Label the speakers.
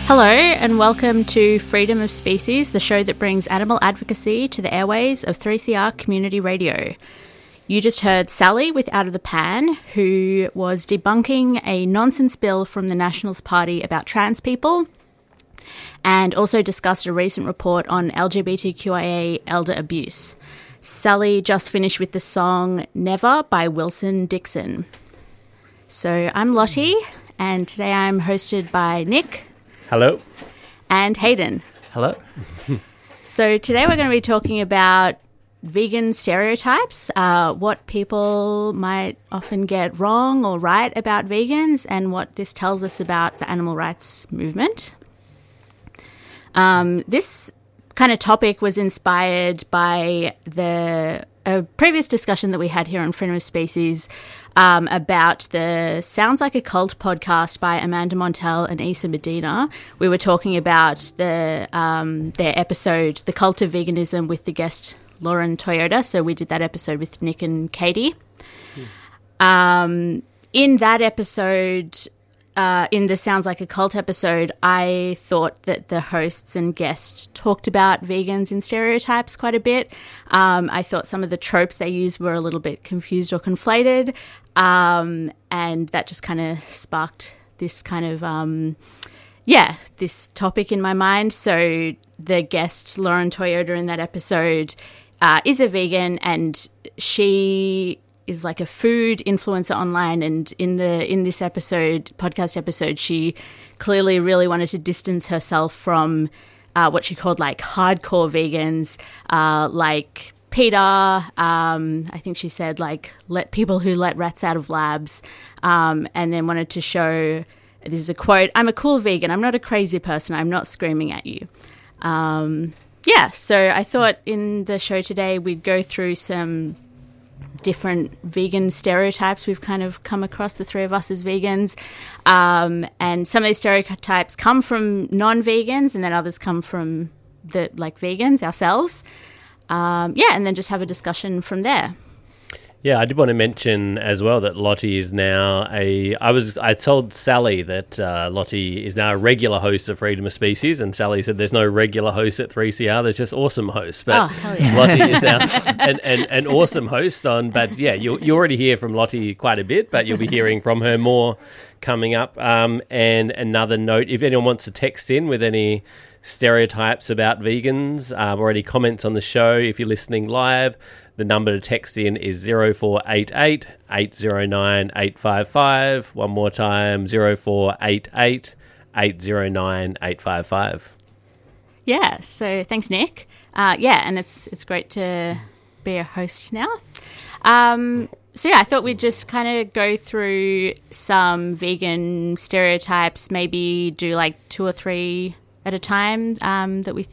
Speaker 1: Hello and welcome to Freedom of Species, the show that brings animal advocacy to the airways of 3CR Community Radio. You just heard Sally with Out of the Pan, who was debunking a nonsense bill from the Nationals Party about trans people, and also discussed a recent report on LGBTQIA elder abuse. Sally just finished with the song Never by Wilson Dixon. So I'm Lottie, and today I'm hosted by Nick.
Speaker 2: Hello.
Speaker 1: And Hayden.
Speaker 3: Hello.
Speaker 1: So today we're going to be talking about vegan stereotypes, what people might often get wrong or right about vegans, and what this tells us about the animal rights movement. This kind of topic was inspired by a previous discussion that we had here on Freedom of Species about the Sounds Like a Cult podcast by Amanda Montell and Isa Medina. We were talking about their episode, The Cult of Veganism, with the guest Lauren Toyota. So we did that episode with Nick and Katie. In that episode, in the Sounds Like a Cult episode, I thought that the hosts and guests talked about vegans and stereotypes quite a bit. I thought some of the tropes they used were a little bit confused or conflated, and that just kind of sparked this kind of, this topic in my mind. So the guest, Lauren Toyota, in that episode is a vegan, and she is like a food influencer online, and in this podcast episode, she clearly really wanted to distance herself from what she called like hardcore vegans, like PETA. I think she said like people who let rats out of labs, and then wanted to show, this is a quote, "I'm a cool vegan. I'm not a crazy person. I'm not screaming at you." So I thought in the show today we'd go through some different vegan stereotypes we've kind of come across, the three of us as vegans, and some of these stereotypes come from non-vegans, and then others come from the vegans ourselves, and then just have a discussion from there.
Speaker 2: Yeah, I did want to mention as well that Lottie is now I told Sally that Lottie is now a regular host of Freedom of Species, and Sally said there's no regular host at 3CR, there's just awesome hosts. But
Speaker 1: hell yeah.
Speaker 2: Lottie is now an awesome host but you already hear from Lottie quite a bit, but you'll be hearing from her more coming up. And another note, if anyone wants to text in with any stereotypes about vegans or any comments on the show, if you're listening live, the number to text in is 0488 809 855. One more time, 0488 809 855.
Speaker 1: Yeah, so thanks, Nick. And it's great to be a host now. I thought we'd just kind of go through some vegan stereotypes, maybe do like 2 or 3 at a time that we